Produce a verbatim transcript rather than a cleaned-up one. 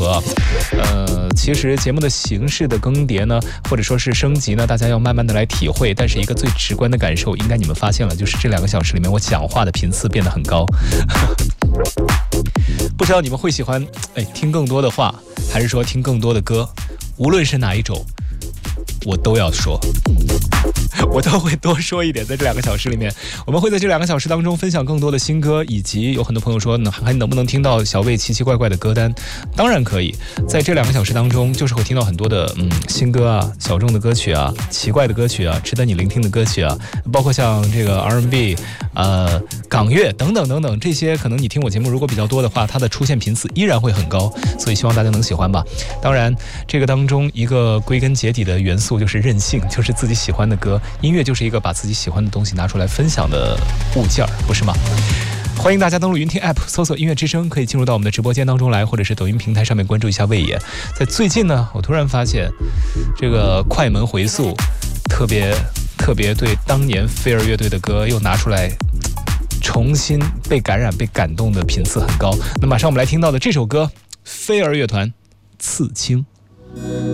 合。呃，其实节目的形式的更迭呢，或者说是升级呢，大家要慢慢的来体会。但是一个最直观的感受，应该你们发现了，就是这两个小时里面我讲话的频次变得很高。不知道你们会喜欢哎听更多的话，还是说听更多的歌？无论是哪一种，我都要说，我都会多说一点。在这两个小时里面，我们会在这两个小时当中分享更多的新歌，以及有很多朋友说呢，还能不能听到小魏奇奇怪怪的歌单？当然可以，在这两个小时当中，就是会听到很多的嗯新歌啊、小众的歌曲啊、奇怪的歌曲啊、值得你聆听的歌曲啊，包括像这个 R and B、呃港乐等等等等，这些可能你听我节目如果比较多的话，它的出现频次依然会很高，所以希望大家能喜欢吧。当然，这个当中一个归根结底的元素就是任性，就是自己喜欢的歌。音乐就是一个把自己喜欢的东西拿出来分享的物件儿，不是吗？欢迎大家登录云听 App， 搜索音乐之声，可以进入到我们的直播间当中来，或者是抖音平台上面关注一下魏野。在最近呢，我突然发现这个快门回溯特别特别对当年飞儿乐队的歌又拿出来重新被感染被感动的频次很高。那马上我们来听到的这首歌，飞儿乐团《刺青》。